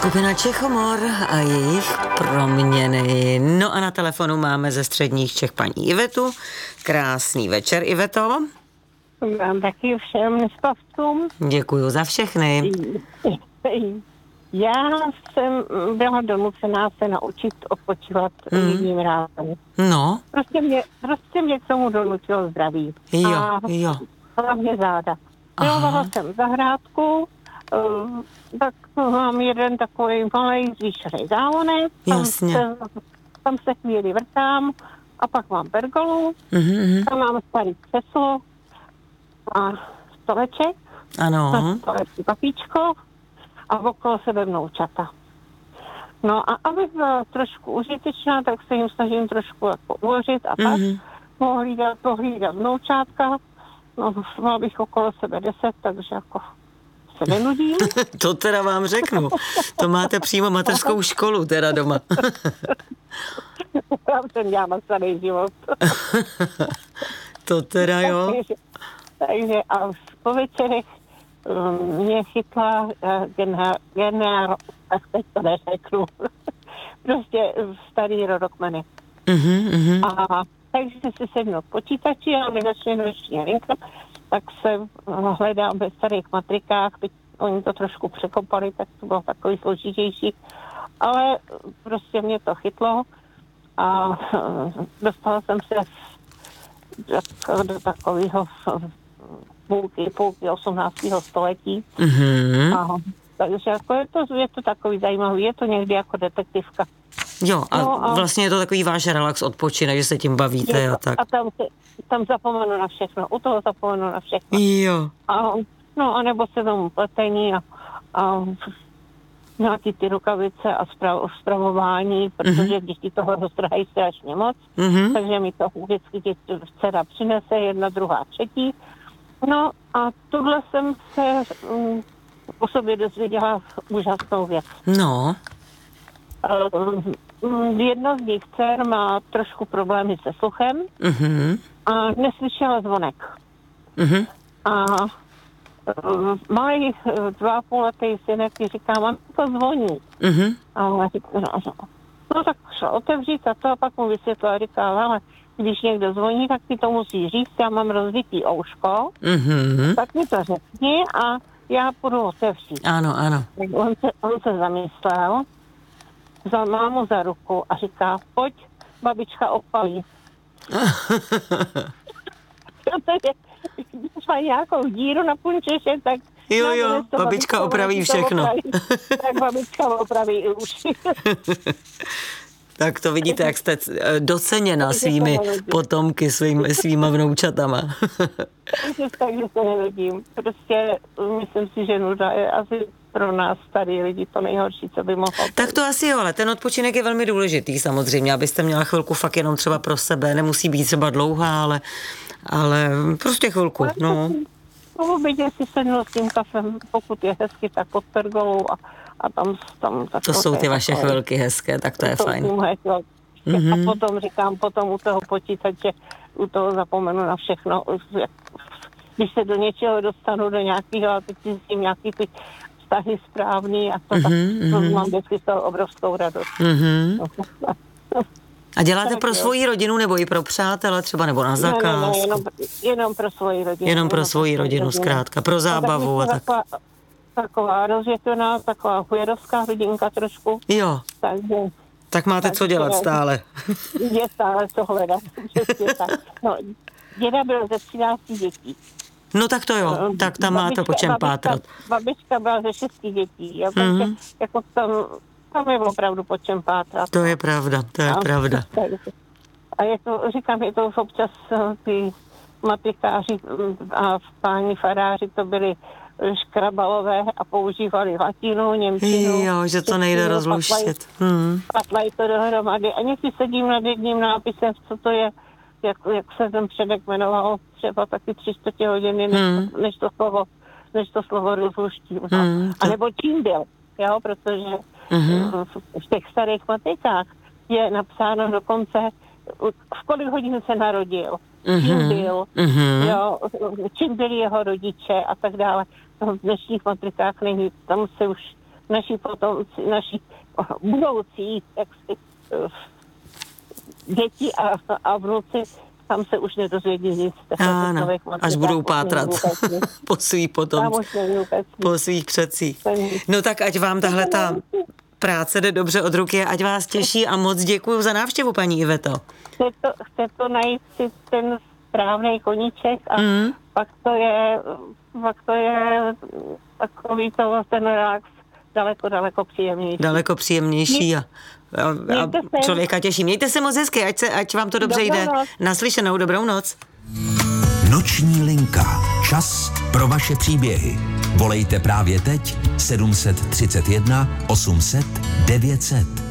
Skupina Čechomor a jejich proměny. No a na telefonu máme ze středních Čech paní Ivetu. Krásný večer, Iveto. Vám taky všem nespavcům. Děkuju za všechny. Já jsem byla donucená se naučit odpočívat jedním rázem. No. Prostě mě k tomu donutilo zdraví. Jo. Hlavně záda. Milovala jsem zahrádku, tak mám jeden takový malý zvýšený závonek. Tam se chvíli vrtám a pak mám pergolu. Tam mám starý křeslo a stoleček. Ano. Na stolečku papíčko a okolo sebe vnoučata. No a abych byla trošku užitečná, tak se jim snažím trošku jako uvařit a tak pohlídat vnoučátka. No, mám bych okolo sebe 10, takže jako se nenudím. To teda vám řeknu. To máte přímo mateřskou školu teda doma. Já jsem dělala starý život. To teda jo. Takže a po večerech mě chytla tak teď to neřeknu. Prostě starý rodokmeny. A takže si sednu k počítači a mi začne noční linka, tak se hledám ve starých matrikách, teď oni to trošku překopali, tak to bylo takový složitější, ale prostě mě to chytlo a dostala jsem se do takového půlky 18. století. A, takže jako je to takový zajímavý, je to někdy jako detektivka. Jo, a vlastně je to takový váš relax, odpočinek, že se tím bavíte a tak. A tam zapomenu na všechno, u toho zapomenu na všechno. Jo. A nebo se tomu pletení a nějaký ty rukavice a spravování, protože děti toho roztrhají strašně moc, takže mi to vždycky dcera přinese, jedna, druhá, třetí. No a tuhle jsem se o sobě dozvěděla úžasnou věc. No. Jedna z nich dcer má trošku problémy se sluchem a neslyšela zvonek. A malý 2,5letý synek ti říká, mám to zvoní. A ona říká, no tak šla otevřít a to a pak mu vysvětlila, říká, ale když někdo zvoní, tak ti to musí říct, já mám rozbitý ouško, tak mi to řekni a já půjdu otevřít. Ano. On se zamyslel, vzal mámu za ruku a říká, pojď, babička opalí. Protože když má nějakou díru na punčeše, tak... Jo, babička opraví všechno. Tak babička opraví i uši. Tak to vidíte, jak jste doceněna svými potomky, svýma vnoučatama. Takže se nevidím. Prostě myslím si, že nuda je asi pro nás starý lidi to nejhorší, co by mohlo. Tak to asi jo, ale ten odpočinek je velmi důležitý samozřejmě, abyste měla chvilku fakt jenom třeba pro sebe, nemusí být třeba dlouhá, ale prostě chvilku, no. V obědě si sednu s tím kafem, pokud je hezky, tak pod pergolou a tam to jsou ty vaše chvilky hezké, tak to je fajn. A potom u toho počítače, u toho zapomenu na všechno. Když se do něčeho dostanu, do nějakého, a teď si s tím nějaký ty vztahy správný a to, tak mám vždycky z toho obrovskou radost. A děláte pro svoji rodinu nebo i pro přátele třeba, nebo na zakázku? Ne, jenom pro svoji rodinu. Jenom pro svoji rodinu, zkrátka, pro zábavu a tak. Taková rozvětvená, taková chujerovská rodinka trošku. Jo. Tak máte co dělat stále. Je stále co hledat. No, děda byl ze 13 dětí. No tak to jo, tak tam máte po čem pátrat. Babička byla ze 6 dětí, jo, takže jako tam je opravdu po čem pátrat. To je pravda. A je to občas ty matrikáři a páni faráři, to byli škrabalové a používali latinu, němčinu. Jo, že to nejde rozluštit. Patlají to dohromady. A někdy sedím nad jedním nápisem, co to je, jak se ten předek jmenoval, třeba taky 300 hodiny, než to slovo rozluštím. A nebo čím byl, jo, protože v těch starých matrikách je napsáno dokonce, v kolik hodin se narodil, čím byl, jo, čím byli jeho rodiče a tak dále. V dnešních matrikách není, tam se už naši potomci, naši budoucí děti a vnuci, tam se už nedozvědí nic. Ano, až budou pátrat po svých potomcích, po svých předcích. No tak ať vám tahle ta práce jde dobře od ruky, ať vás těší a moc děkuju za návštěvu, paní Iveto. Chce to najít si ten správný koníček a pak to je takový ten relax daleko příjemnější. Daleko příjemnější a člověka těší. Mějte se moc hezky, ať vám to dobře jde. Naslyšenou, dobrou noc. Noční linka. Čas pro vaše příběhy. Volejte právě teď 731 800 900.